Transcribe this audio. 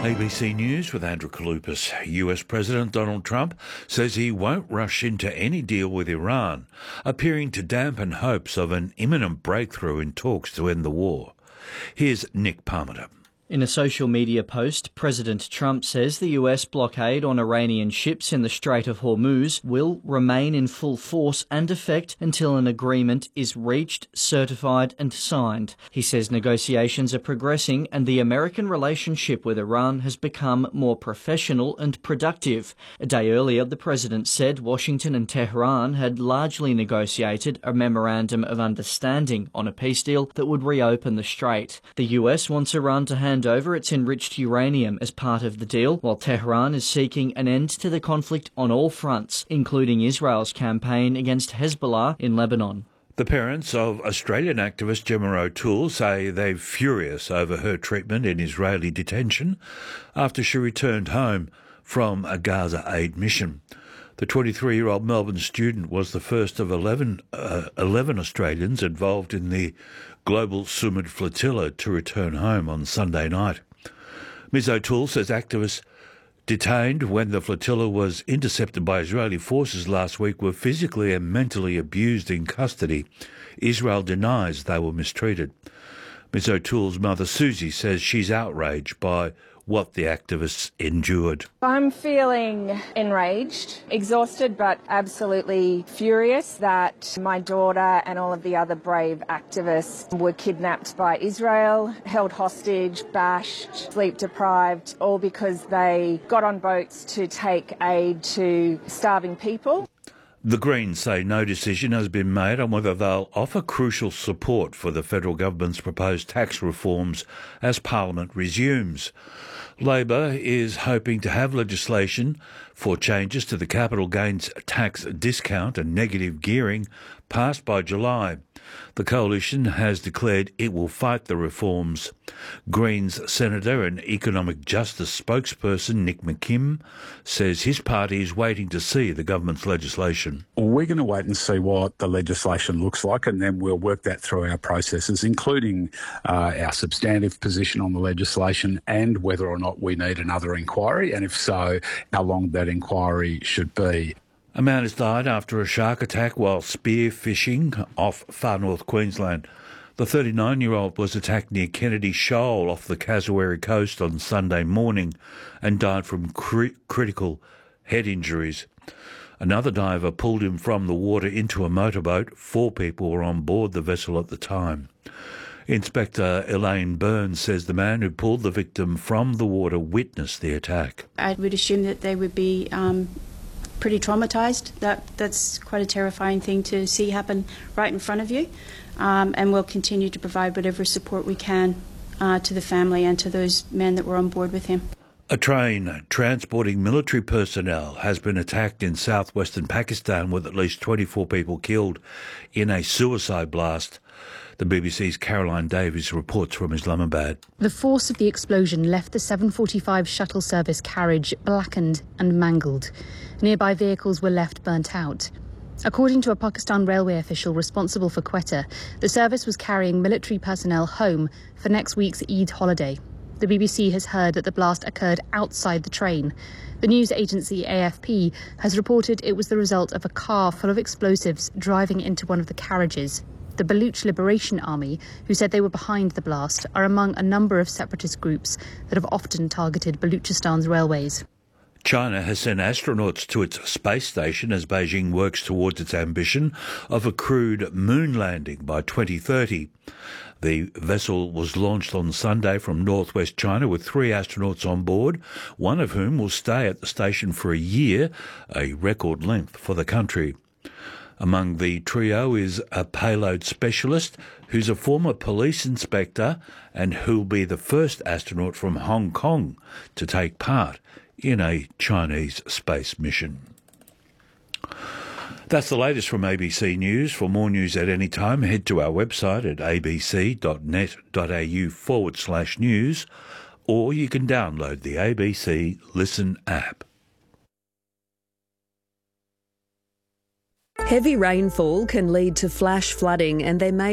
ABC News with Andrew Kalupas. US President Donald Trump says he won't rush into any deal with Iran, appearing to dampen hopes of an imminent breakthrough in talks to end the war. Here's Nick Parmenter. In a social media post, President Trump says the US blockade on Iranian ships in the Strait of Hormuz will remain in full force and effect until an agreement is reached, certified and signed. He says negotiations are progressing and the American relationship with Iran has become more professional and productive. A day earlier, the president said Washington and Tehran had largely negotiated a memorandum of understanding on a peace deal that would reopen the strait. The US wants Iran to hand over its enriched uranium as part of the deal, while Tehran is seeking an end to the conflict on all fronts, including Israel's campaign against Hezbollah in Lebanon. The parents of Australian activist Gemma O'Toole say they're furious over her treatment in Israeli detention after she returned home from a Gaza aid mission. The 23-year-old Melbourne student was the first of 11 Australians involved in the Global Sumud flotilla to return home on Sunday night. Ms O'Toole says activists detained when the flotilla was intercepted by Israeli forces last week were physically and mentally abused in custody. Israel denies they were mistreated. Ms O'Toole's mother, Susie, says she's outraged by what the activists endured. I'm feeling enraged, exhausted, but absolutely furious that my daughter and all of the other brave activists were kidnapped by Israel, held hostage, bashed, sleep deprived, all because they got on boats to take aid to starving people. The Greens say no decision has been made on whether they'll offer crucial support for the federal government's proposed tax reforms as Parliament resumes. Labor is hoping to have legislation for changes to the capital gains tax discount and negative gearing passed by July. The coalition has declared it will fight the reforms. Greens Senator and Economic Justice spokesperson Nick McKim says his party is waiting to see the government's legislation. We're going to wait and see what the legislation looks like, and then we'll work that through our processes, including our substantive position on the legislation and whether or not we need another inquiry, and if so, how long that inquiry should be. A man has died after a shark attack while spear fishing off far north Queensland. The 39-year-old was attacked near Kennedy Shoal off the Cassowary coast on Sunday morning and died from critical head injuries. Another diver pulled him from the water into a motorboat. 4 people were on board the vessel at the time. Inspector Elaine Burns says the man who pulled the victim from the water witnessed the attack. I would assume that they would be pretty traumatised. That's quite a terrifying thing to see happen right in front of you, and we'll continue to provide whatever support we can to the family and to those men that were on board with him. A train transporting military personnel has been attacked in southwestern Pakistan with at least 24 people killed in a suicide blast. The BBC's Caroline Davies reports from Islamabad. The force of the explosion left the 745 shuttle service carriage blackened and mangled. Nearby vehicles were left burnt out. According to a Pakistan railway official responsible for Quetta, the service was carrying military personnel home for next week's Eid holiday. The BBC has heard that the blast occurred outside the train. The news agency AFP has reported it was the result of a car full of explosives driving into one of the carriages. The Baluch Liberation Army, who said they were behind the blast, are among a number of separatist groups that have often targeted Baluchistan's railways. China has sent astronauts to its space station as Beijing works towards its ambition of a crewed moon landing by 2030. The vessel was launched on Sunday from northwest China with 3 astronauts on board, one of whom will stay at the station for a year, a record length for the country. Among the trio is a payload specialist who's a former police inspector and who'll be the first astronaut from Hong Kong to take part in a Chinese space mission. That's the latest from ABC News. For more news at any time, head to our website at abc.net.au/news, or you can download the ABC Listen app. Heavy rainfall can lead to flash flooding, and there may